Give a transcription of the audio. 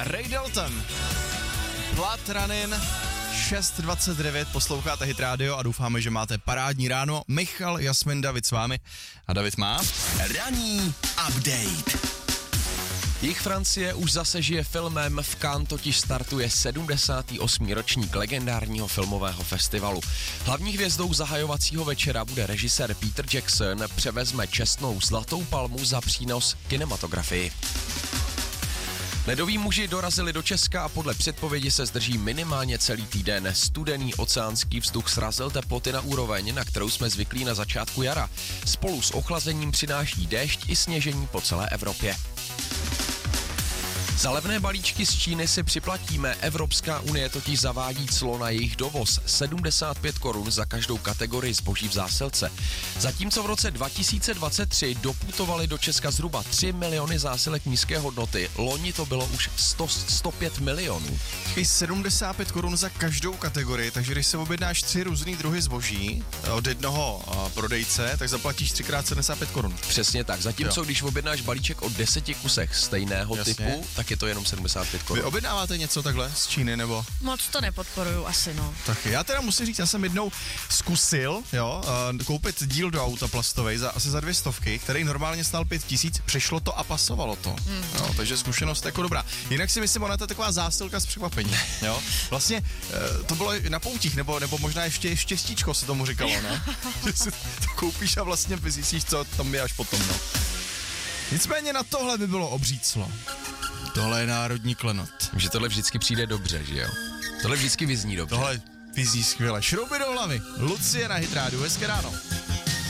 Ray Dalton. Blood Running 6:29, posloucháte Hit Radio a doufáme, že máte parádní ráno. Michal, Jasmin, David s vámi a David má Ranní update. Jich Francie už zase žije filmem, v Cannes totiž startuje 78. ročník legendárního filmového festivalu. Hlavní hvězdou zahajovacího večera bude režisér Peter Jackson, převezme čestnou zlatou palmu za přínos kinematografii. Ledoví muži dorazili do Česka a podle předpovědi se zdrží minimálně celý týden. Studený oceánský vzduch srazil teploty na úroveň, na kterou jsme zvyklí na začátku jara. Spolu s ochlazením přináší déšť i sněžení po celé Evropě. Za levné balíčky z Číny si připlatíme. Evropská unie totiž zavádí clo na jejich dovoz 75 korun za každou kategorii zboží v zásilce. Zatímco v roce 2023 doputovali do Česka zhruba 3 miliony zásilek nízké hodnoty, loni to bylo už 105 milionů. 75 korun za každou kategorii, takže když se objednáš 3 různý druhy zboží od jednoho prodejce, tak zaplatíš 3x 75 korun. Přesně tak, zatímco když objednáš balíček o 10 kusech stejného typu, tak je to jenom 75 korun. Vy objednáváte něco takhle z Číny, nebo? Moc to nepodporuju asi, no. Taky. Já teda musím říct, já jsem jednou zkusil, koupit díl do auta plastovej asi za 200, který normálně stál 5000, přešlo to a pasovalo to. Jo, takže zkušenost jako dobrá. Jinak si myslím, ona je to taková zásilka z překvapení, jo. Vlastně to bylo na poutích, nebo možná ještě štěstíčko se tomu říkalo, ne? Že si to koupíš a vlastně zjistíš, co tam je až potom, no. Nicméně na tohle by bylo obříclo. Tohle je národní klenot. Že tohle vždycky přijde dobře, že jo? Tohle vždycky vyzní dobře. Tohle vyzní skvěle. Šrouby do hlavy. Lucie na Hit Radio. Hezké ráno.